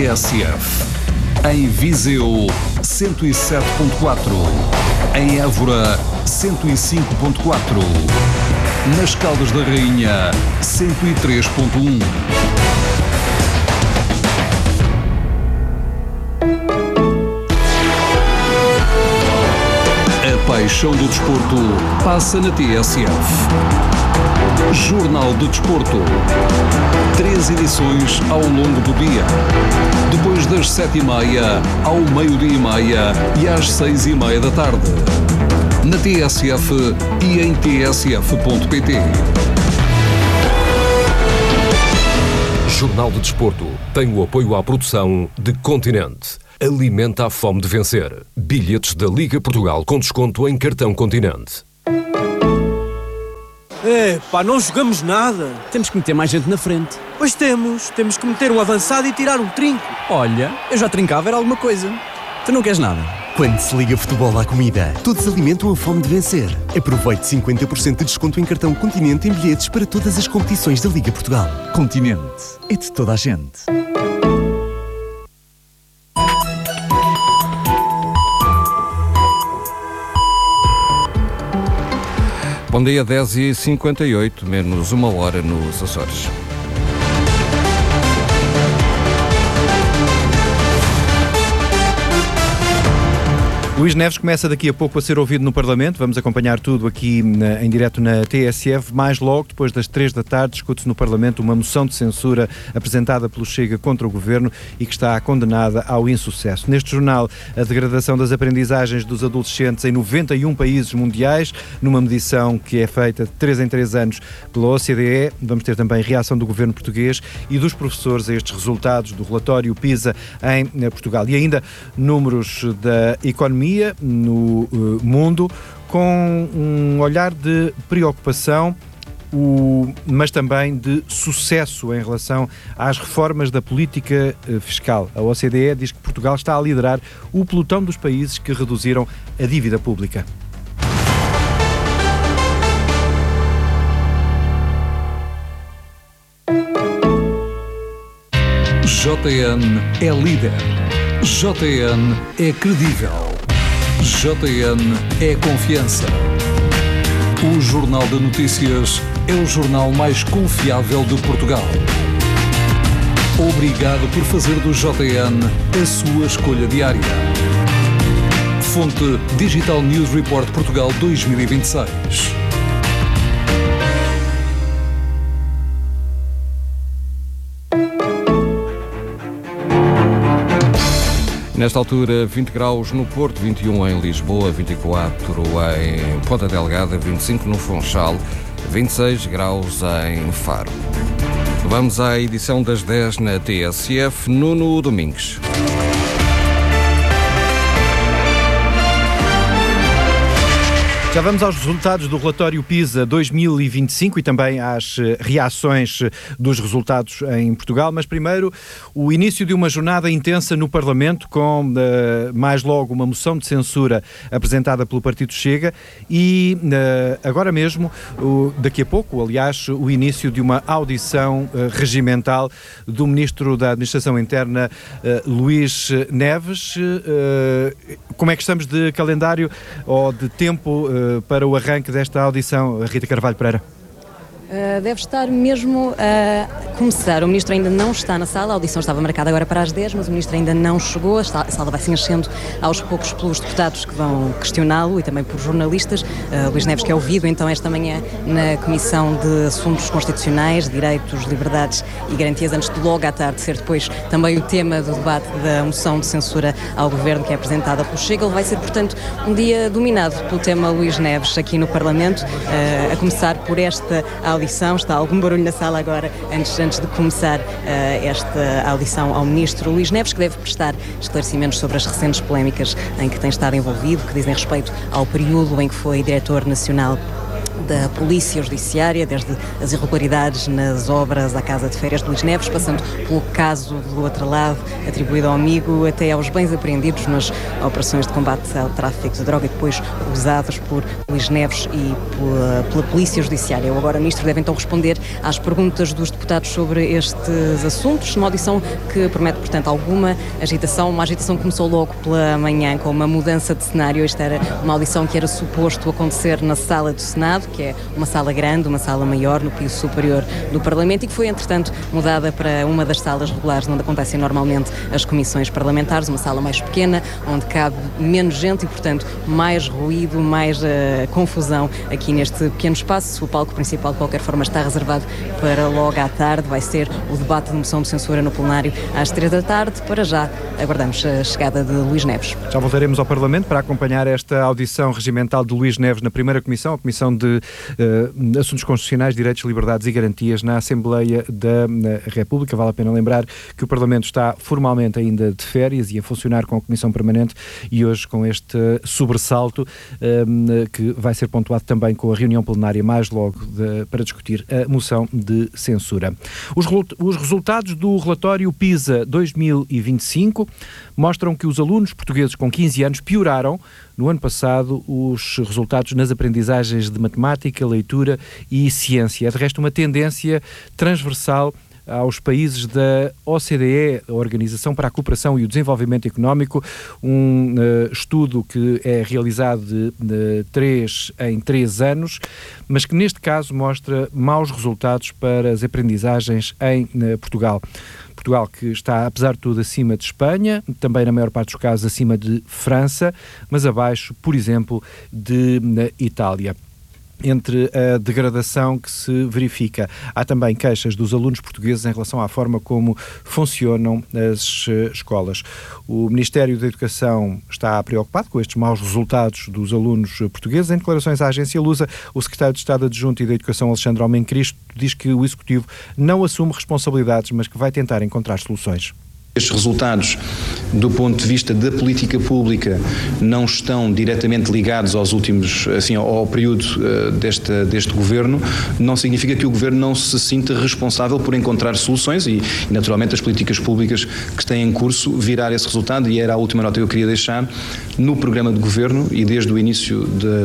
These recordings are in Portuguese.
TSF. Em Viseu, 107.4. Em Évora, 105.4. Nas Caldas da Rainha, 103.1. A paixão do desporto passa na TSF. Jornal do Desporto. 3 edições ao longo do dia. Depois das 7h30, ao meio-dia e meia e às 6h30 da tarde. Na TSF e em tsf.pt. Jornal do Desporto tem o apoio à produção de Continente. Alimenta a fome de vencer. Bilhetes da Liga Portugal com desconto em cartão Continente. Não jogamos nada. Temos que meter mais gente na frente. Pois temos que meter um avançado e tirar um trinco. Olha, eu já trincava, era alguma coisa. Tu não queres nada? Quando se liga futebol à comida, todos alimentam a fome de vencer. Aproveite 50% de desconto em cartão Continente em bilhetes para todas as competições da Liga Portugal. Continente, é de toda a gente. Bom dia, 10h58, menos 1 hora nos Açores. Luís Neves começa daqui a pouco a ser ouvido no Parlamento. Vamos acompanhar tudo aqui em direto na TSF. Mais logo, depois das 3 da tarde, discute-se no Parlamento uma moção de censura apresentada pelo Chega contra o Governo e que está condenada ao insucesso. Neste jornal, a degradação das aprendizagens dos adolescentes em 91 países mundiais, numa medição que é feita de 3 em 3 anos pela OCDE. Vamos ter também reação do Governo português e dos professores a estes resultados do relatório PISA em Portugal. E ainda números da economia no mundo, com um olhar de preocupação, mas também de sucesso em relação às reformas da política fiscal. A OCDE diz que Portugal está a liderar o pelotão dos países que reduziram a dívida pública. JN é líder. JN é credível. JN é confiança. O Jornal de Notícias é o jornal mais confiável de Portugal. Obrigado por fazer do JN a sua escolha diária. Fonte Digital News Report Portugal 2026. Nesta altura, 20 graus no Porto, 21 em Lisboa, 24 em Ponta Delgada, 25 no Funchal, 26 graus em Faro. Vamos à edição das 10 na TSF, Nuno Domingues. Já vamos aos resultados do relatório PISA 2025 e também às reações dos resultados em Portugal, mas primeiro o início de uma jornada intensa no Parlamento com mais logo uma moção de censura apresentada pelo Partido Chega e agora mesmo, daqui a pouco, aliás, o início de uma audição regimental do Ministro da Administração Interna, Luís Neves. Como é que estamos de calendário ou de tempo para o arranque desta audição, Rita Carvalho Pereira? Deve estar mesmo a começar. O Ministro ainda não está na sala, a audição estava marcada agora para as 10, mas o Ministro ainda não chegou. A sala vai se enchendo aos poucos pelos deputados que vão questioná-lo e também por jornalistas. Luís Neves, que é ouvido então esta manhã na Comissão de Assuntos Constitucionais, Direitos, Liberdades e Garantias, antes de logo à tarde ser depois também o tema do debate da moção de censura ao Governo que é apresentada pelo Chega. Ele vai ser, portanto, um dia dominado pelo tema Luís Neves aqui no Parlamento, a começar por esta audição. Está algum barulho na sala agora, antes de começar esta audição ao Ministro Luís Neves, que deve prestar esclarecimentos sobre as recentes polémicas em que tem estado envolvido, que dizem respeito ao período em que foi Diretor Nacional da Polícia Judiciária, desde as irregularidades nas obras à Casa de Férias de Luís Neves, passando pelo caso do outro lado, atribuído ao amigo, até aos bens apreendidos nas operações de combate ao tráfico de droga e depois usados por Luís Neves e pela Polícia Judiciária. O agora Ministro deve então responder às perguntas dos deputados sobre estes assuntos, numa audição que promete, portanto, alguma agitação. Uma agitação que começou logo pela manhã com uma mudança de cenário. Esta era uma audição que era suposto acontecer na sala do Senado, que é uma sala grande, uma sala maior, no piso superior do Parlamento, e que foi, entretanto, mudada para uma das salas regulares onde acontecem normalmente as comissões parlamentares, uma sala mais pequena, onde cabe menos gente e, portanto, mais ruído, mais confusão aqui neste pequeno espaço. O palco principal, de qualquer forma, está reservado para logo à tarde. Vai ser o debate de moção de censura no plenário às 3 da tarde. Para já, aguardamos a chegada de Luís Neves. Já voltaremos ao Parlamento para acompanhar esta audição regimental de Luís Neves na primeira comissão, a Comissão de Assuntos Constitucionais, Direitos, Liberdades e Garantias na Assembleia da República. Vale a pena lembrar que o Parlamento está formalmente ainda de férias e a funcionar com a Comissão Permanente, e hoje com este sobressalto que vai ser pontuado também com a reunião plenária mais logo para discutir a moção de censura. Os resultados do relatório PISA 2025 mostram que os alunos portugueses com 15 anos pioraram no ano passado os resultados nas aprendizagens de matemática, leitura e ciência. É de resto uma tendência transversal aos países da OCDE, a Organização para a Cooperação e o Desenvolvimento Económico, um estudo que é realizado de 3 em 3 anos, mas que neste caso mostra maus resultados para as aprendizagens em Portugal. Portugal que está, apesar de tudo, acima de Espanha, também na maior parte dos casos acima de França, mas abaixo, por exemplo, de Itália. Entre a degradação que se verifica, há também queixas dos alunos portugueses em relação à forma como funcionam as escolas. O Ministério da Educação está preocupado com estes maus resultados dos alunos portugueses. Em declarações à agência Lusa, o secretário de Estado Adjunto e da Educação, Alexandre Homem Cristo, diz que o Executivo não assume responsabilidades, mas que vai tentar encontrar soluções. Estes resultados, do ponto de vista da política pública, não estão diretamente ligados aos últimos, assim, ao período deste governo. Não significa que o governo não se sinta responsável por encontrar soluções e naturalmente, as políticas públicas que têm em curso virar esse resultado, e era a última nota que eu queria deixar. No programa de governo e desde o início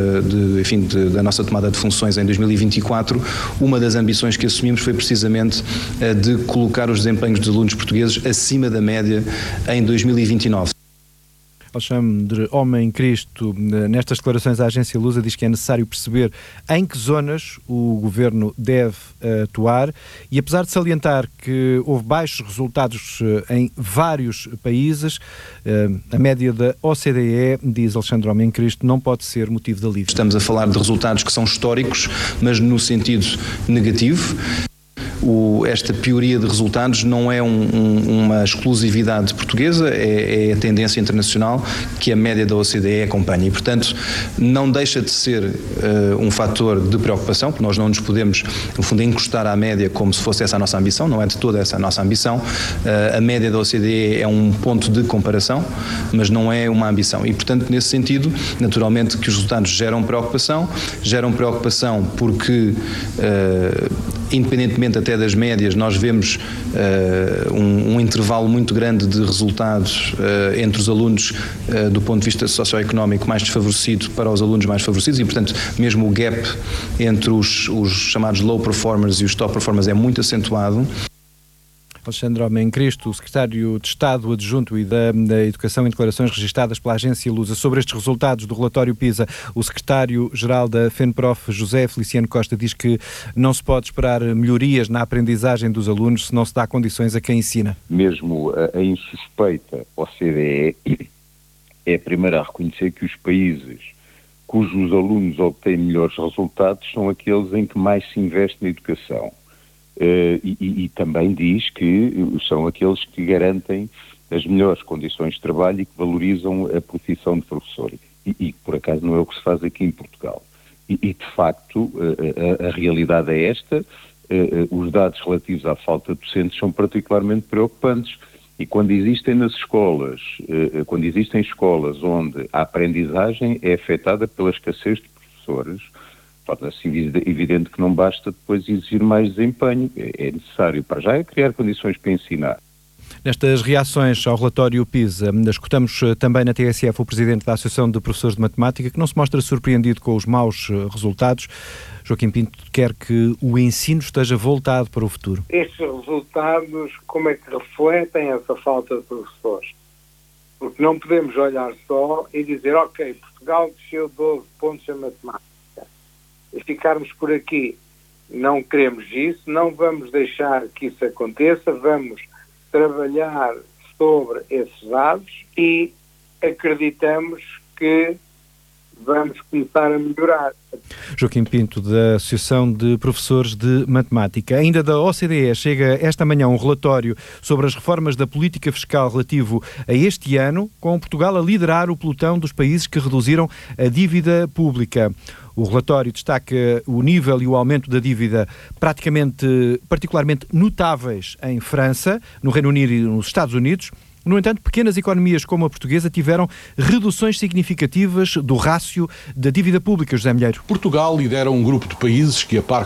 da nossa tomada de funções em 2024, uma das ambições que assumimos foi precisamente a de colocar os desempenhos dos alunos portugueses acima da média em 2029. Alexandre Homem Cristo, nestas declarações à agência Lusa, diz que é necessário perceber em que zonas o governo deve atuar, e apesar de salientar que houve baixos resultados em vários países, a média da OCDE, diz Alexandre Homem Cristo, não pode ser motivo de alívio. Estamos a falar de resultados que são históricos, mas no sentido negativo. Esta pioria de resultados não é uma exclusividade portuguesa, é a tendência internacional que a média da OCDE acompanha e, portanto, não deixa de ser um fator de preocupação, porque nós não nos podemos, no fundo, encostar à média como se fosse essa a nossa ambição, não é de toda essa a nossa ambição. A média da OCDE é um ponto de comparação, mas não é uma ambição e, portanto, nesse sentido, naturalmente que os resultados geram preocupação porque, independentemente até das médias, nós vemos um intervalo muito grande de resultados entre os alunos do ponto de vista socioeconómico mais desfavorecido para os alunos mais favorecidos e, portanto, mesmo o gap entre os chamados low performers e os top performers é muito acentuado. Alexandre Homem Cristo, o secretário de Estado Adjunto e da Educação, em declarações registadas pela agência Lusa sobre estes resultados do relatório PISA. O secretário-geral da FENPROF, José Feliciano Costa, diz que não se pode esperar melhorias na aprendizagem dos alunos se não se dá condições a quem ensina. Mesmo a insuspeita OCDE é a primeira a reconhecer que os países cujos alunos obtêm melhores resultados são aqueles em que mais se investe na educação. E também diz que são aqueles que garantem as melhores condições de trabalho e que valorizam a profissão de professor. E por acaso não é o que se faz aqui em Portugal. E de facto, a realidade é esta. Os dados relativos à falta de docentes são particularmente preocupantes. E quando existem escolas onde a aprendizagem é afetada pela escassez de professores, torna-se evidente que não basta depois exigir mais desempenho. É necessário, para já, criar condições para ensinar. Nestas reações ao relatório PISA, escutamos também na TSF o Presidente da Associação de Professores de Matemática, que não se mostra surpreendido com os maus resultados. Joaquim Pinto quer que o ensino esteja voltado para o futuro. Estes resultados, como é que refletem essa falta de professores? Porque não podemos olhar só e dizer, ok, Portugal desceu 12 pontos a matemática e ficarmos por aqui. Não queremos isso, não vamos deixar que isso aconteça, vamos trabalhar sobre esses dados e acreditamos que vamos começar a melhorar. Joaquim Pinto, da Associação de Professores de Matemática. Ainda da OCDE chega esta manhã um relatório sobre as reformas da política fiscal relativo a este ano, com Portugal a liderar o pelotão dos países que reduziram a dívida pública. O relatório destaca o nível e o aumento da dívida particularmente notáveis em França, no Reino Unido e nos Estados Unidos. No entanto, pequenas economias como a portuguesa tiveram reduções significativas do rácio da dívida pública, José Milheiro. Portugal lidera um grupo de países que, a par